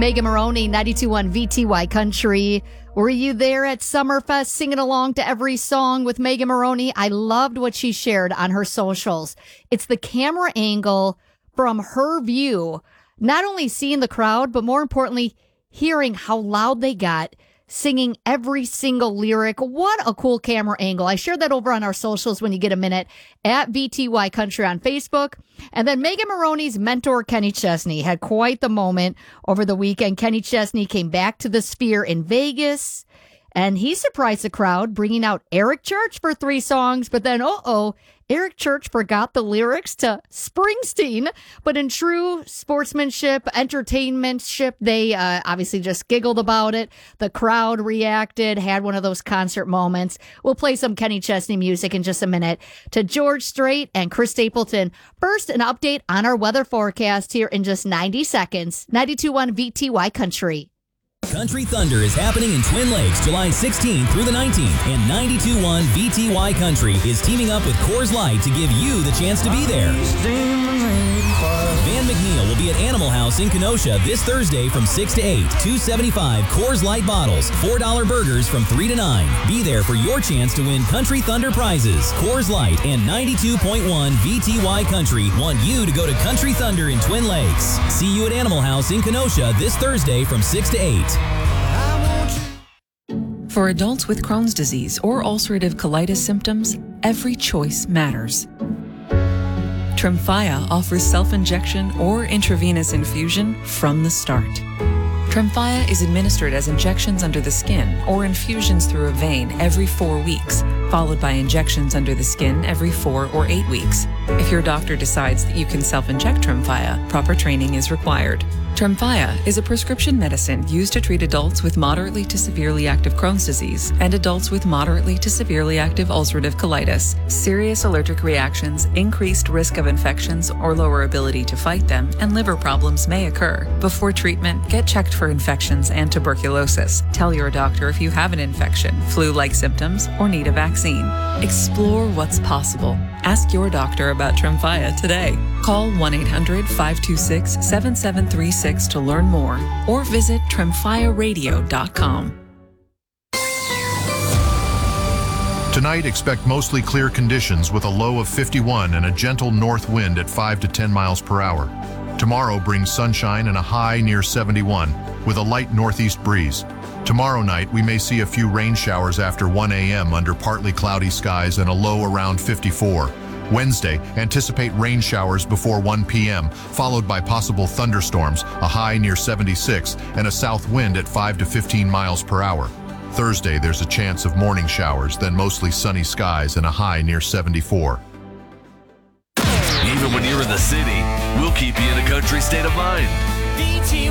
Megan Maroney, 92.1 VTY Country. Were you there at Summerfest singing along to every song with Megan Maroney? I loved what she shared on her socials. It's the camera angle from her view, not only seeing the crowd, but more importantly, hearing how loud they got, singing every single lyric. What a cool camera angle. I shared that over on our socials when you get a minute at VTY Country on Facebook. And then Megan Maroney's mentor, Kenny Chesney, had quite the moment over the weekend. Kenny Chesney came back to the Sphere in Vegas, and he surprised the crowd, bringing out Eric Church for 3 songs. But then, Eric Church forgot the lyrics to Springsteen. But in true sportsmanship, entertainmentship, they obviously just giggled about it. The crowd reacted, had one of those concert moments. We'll play some Kenny Chesney music in just a minute. To George Strait and Chris Stapleton. First, an update on our weather forecast here in just 90 seconds. 92.1 VTY Country. Country Thunder is happening in Twin Lakes July 16th through the 19th, and 92.1 VTY Country is teaming up with Coors Light to give you the chance to be there. Van McNeil will be at Animal House in Kenosha this Thursday from 6 to 8. $2.75 Coors Light bottles, $4 burgers from 3 to 9. Be there for your chance to win Country Thunder prizes. Coors Light and 92.1 VTY Country want you to go to Country Thunder in Twin Lakes. See you at Animal House in Kenosha this Thursday from 6 to 8. For adults with Crohn's disease or ulcerative colitis symptoms, every choice matters. Tremfya offers self-injection or intravenous infusion from the start. Tremfya is administered as injections under the skin or infusions through a vein every 4 weeks, followed by injections under the skin every 4 or 8 weeks. If your doctor decides that you can self-inject Tremfya, proper training is required. Tremfya is a prescription medicine used to treat adults with moderately to severely active Crohn's disease and adults with moderately to severely active ulcerative colitis. Serious allergic reactions, increased risk of infections or lower ability to fight them, and liver problems may occur. Before treatment, get checked for infections and tuberculosis. Tell your doctor if you have an infection, flu-like symptoms, or need a vaccine. Explore what's possible. Ask your doctor about Tremfya today. Call 1-800-526-7736 to learn more or visit tremfyaradio.com. Tonight, expect mostly clear conditions with a low of 51 and a gentle north wind at 5 to 10 miles per hour. Tomorrow brings sunshine and a high near 71 with a light northeast breeze. Tomorrow night, we may see a few rain showers after 1 a.m. under partly cloudy skies and a low around 54. Wednesday, anticipate rain showers before 1 p.m., followed by possible thunderstorms, a high near 76, and a south wind at 5 to 15 miles per hour. Thursday, there's a chance of morning showers, then mostly sunny skies and a high near 74. Even when you're in the city, we'll keep you in a country state of mind. VTY